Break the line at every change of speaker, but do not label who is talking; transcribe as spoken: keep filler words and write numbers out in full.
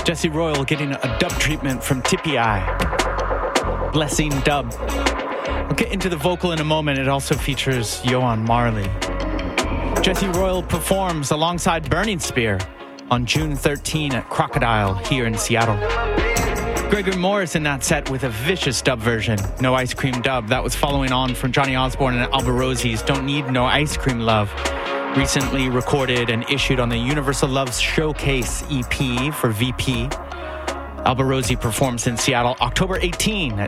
Jesse Royal getting a dub treatment from Tippy Eye. Blessing dub. We'll get into the vocal in a moment. It also features Johan Marley. Jesse Royal performs alongside Burning Spear on June thirteenth at Crocodile here in Seattle. Gregory Morris in that set with a vicious dub version, No Ice Cream Dub. That was following on from Johnny Osborne and Albarosi's Don't Need No Ice Cream Love, recently recorded and issued on the Universal Love Showcase E P for V P. Albarosi performs in Seattle October eighteenth at